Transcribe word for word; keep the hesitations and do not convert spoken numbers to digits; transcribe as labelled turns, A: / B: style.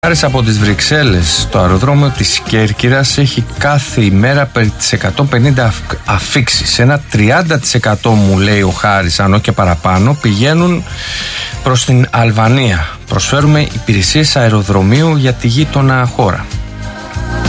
A: Χάρης από τις Βρυξέλλες, το αεροδρόμιο της Κέρκυρας έχει κάθε ημέρα περί τις εκατόν πενήντα αφίξεις. Ένα τριάντα τοις εκατό, μου λέει ο Χάρης, αν όχι και παραπάνω, πηγαίνουν προς την Αλβανία. Προσφέρουμε υπηρεσίες αεροδρομίου για τη γείτονα χώρα.